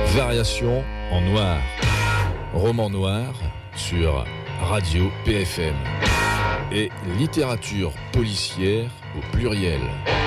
Variation en noir. Roman noir sur Radio PFM. Et littérature policière au pluriel.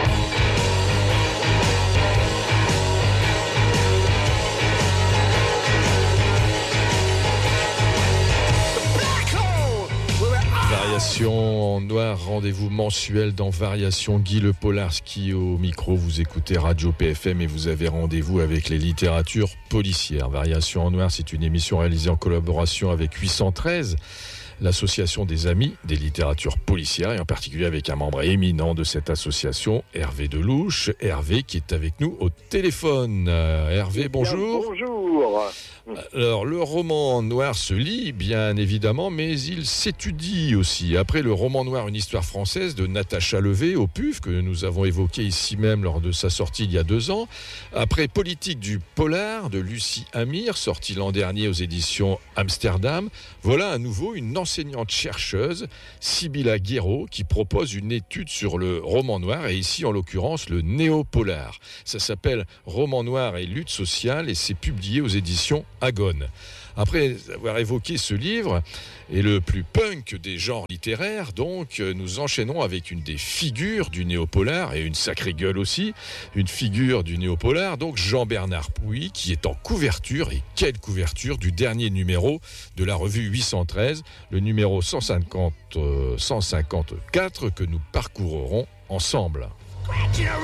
Variation en noir, rendez-vous mensuel dans Variation. Guy Le Polarski au micro, vous écoutez Radio PFM et vous avez rendez-vous avec les littératures policières. Variation en noir, c'est une émission réalisée en collaboration avec 813, l'association des amis des littératures policières, et en particulier avec un membre éminent de cette association, Hervé Delouche. Hervé qui est avec nous au téléphone. Hervé, bonjour. Bonjour. Alors, le roman noir se lit, bien évidemment, mais il s'étudie aussi. Après le roman noir Une histoire française de Natacha Levé au PUF, que nous avons évoqué ici même lors de sa sortie il y a 2 ans. Après Politique du polar de Lucie Amir, sorti l'an dernier aux éditions Amsterdam. Voilà à nouveau une enseignante-chercheuse, Sibylla Guéraud, qui propose une étude sur le roman noir, et ici en l'occurrence le néo-polar. Ça s'appelle Roman noir et lutte sociale et c'est publié aux éditions Agone. Après avoir évoqué ce livre, et le plus punk des genres littéraires, donc, nous enchaînons avec une des figures du néo-polar, et une sacrée gueule aussi, une figure du néo-polar, donc Jean-Bernard Pouy, qui est en couverture, et quelle couverture, du dernier numéro de la revue 813, le numéro 154 que nous parcourrons ensemble.